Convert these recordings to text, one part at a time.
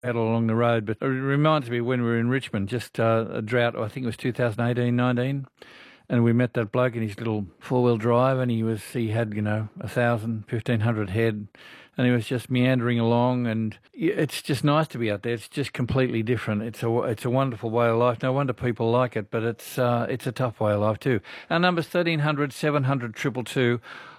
out along the road. But it reminds me when we were in Richmond, just a drought, I think it was 2018-19. And we met that bloke in his little four-wheel drive, and he had 1,000, 1,500 head, and he was just meandering along. And it's just nice to be out there. It's just completely different. It's a wonderful way of life. No wonder people like it, but it's a tough way of life too. Our number's 1300 700 222.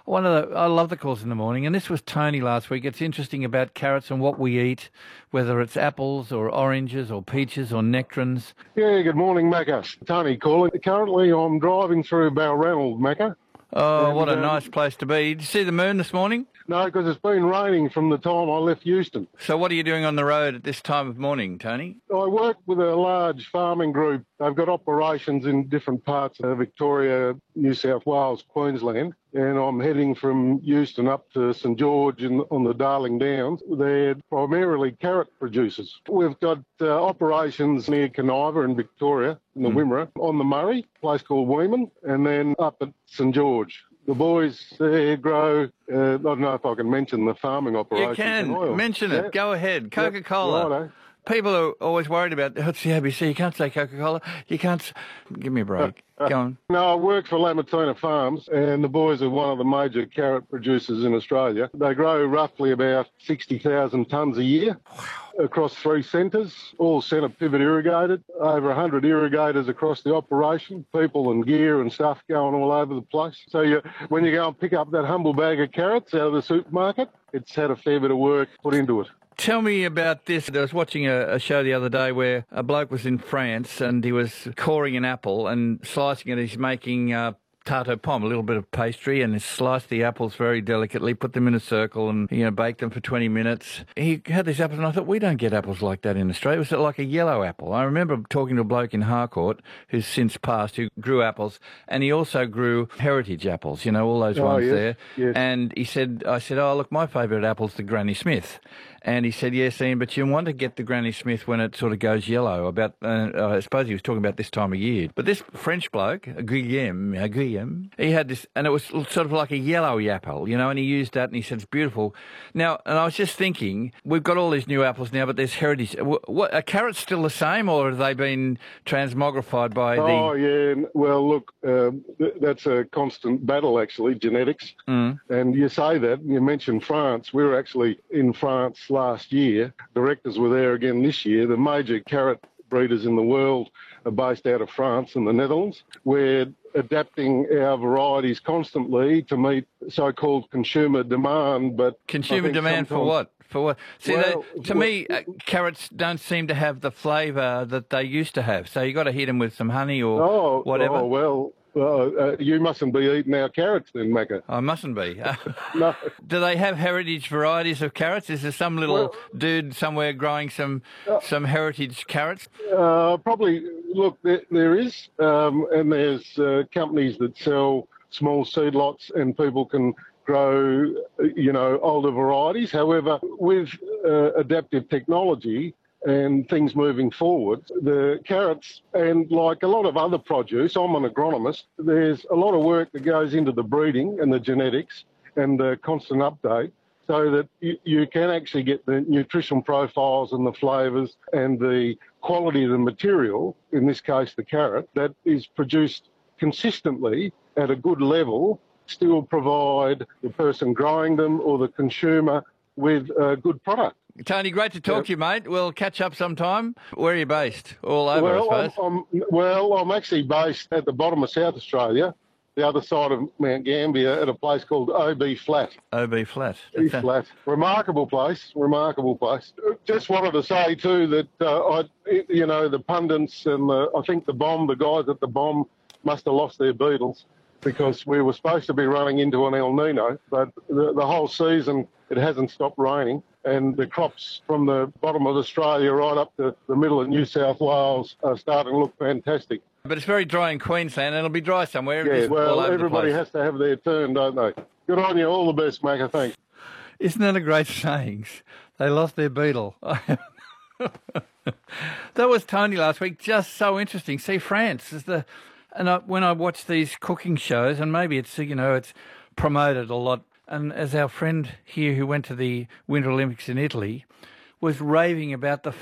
I love the calls in the morning, and this was Tony last week. It's interesting about carrots and what we eat, whether it's apples or oranges or peaches or nectarines. Yeah, good morning, Macca. Tony calling. Currently, I'm driving through Balranald, Macca. Oh, what a nice place to be. Did you see the moon this morning? No, because it's been raining from the time I left Euston. So what are you doing on the road at this time of morning, Tony? I work with a large farming group. They've got operations in different parts of Victoria, New South Wales, Queensland, and I'm heading from Euston up to St George on the Darling Downs. They're primarily carrot producers. We've got operations near Caniva in Victoria, in the Wimmera, on the Murray, a place called Weeman, and then up at St George. The boys there grow, I don't know if I can mention the farming operation. You can, mention it, go ahead. Coca-Cola. Righto. People are always worried about, it's the ABC, you can't say Coca-Cola, you can't, give me a break, go on. No, I work for Lamatuna Farms, and the boys are one of the major carrot producers in Australia. They grow roughly about 60,000 tonnes a year. Across 3 centres, all centre pivot irrigated, over 100 irrigators across the operation, people and gear and stuff going all over the place. So when you go and pick up that humble bag of carrots out of the supermarket, it's had a fair bit of work put into it. Tell me about this. I was watching a show the other day where a bloke was in France and he was coring an apple and slicing it. He's making tarte pomme, a little bit of pastry, and sliced the apples very delicately, put them in a circle and, baked them for 20 minutes. He had these apples, and I thought, we don't get apples like that in Australia. It was like a yellow apple. I remember talking to a bloke in Harcourt, who's since passed, who grew apples, and he also grew heritage apples, all those ones there. Yes. And I said, oh, look, my favourite apple's the Granny Smith. And he said, yes, Ian, but you want to get the Granny Smith when it sort of goes yellow. About, I suppose he was talking about this time of year. But this French bloke, Guillaume, he had this, and it was sort of like a yellow apple, and he used that, and he said, it's beautiful. Now, and I was just thinking, we've got all these new apples now, but there's heritage. Are carrots still the same, or have they been transmogrified by Oh, yeah. Well, look, that's a constant battle, actually, genetics. And you say that, you mentioned France. We were actually in France last year. Directors were there again this year. The major carrot breeders in the world are based out of France and the Netherlands. We're adapting our varieties constantly to meet so-called consumer demand. But consumer demand for what? For what? See, to me, carrots don't seem to have the flavour that they used to have. So you got to hit them with some honey or whatever. Oh, well. You mustn't be eating our carrots then, Macca. I mustn't be. No. Do they have heritage varieties of carrots? Is there some little dude somewhere growing some heritage carrots? Probably. Look, there is, and there's companies that sell small seed lots, and people can grow, older varieties. However, with adaptive technology and things moving forward, the carrots, and like a lot of other produce, I'm an agronomist, there's a lot of work that goes into the breeding and the genetics and the constant update so that you can actually get the nutrition profiles and the flavours and the quality of the material, in this case the carrot, that is produced consistently at a good level, still provide the person growing them or the consumer with a good product. Tony, great to talk to you, mate. We'll catch up sometime. Where are you based? All over, I suppose. I'm actually based at the bottom of South Australia, the other side of Mount Gambier, at a place called OB Flat. OB Flat. Flat. Remarkable place. Just wanted to say, too, that, the pundits and I think the guys at the bomb must have lost their Beatles, because we were supposed to be running into an El Nino, but the whole season it hasn't stopped raining, and the crops from the bottom of Australia right up to the middle of New South Wales are starting to look fantastic. But it's very dry in Queensland, and it'll be dry somewhere. Yeah, well, everybody has to have their turn, don't they? Good on you. All the best, Macca. Thanks. Isn't that a great saying? They lost their beetle. That was Tony last week. Just so interesting. See, France is the... And when I watch these cooking shows, and maybe it's, it's promoted a lot, and as our friend here who went to the Winter Olympics in Italy, was raving about the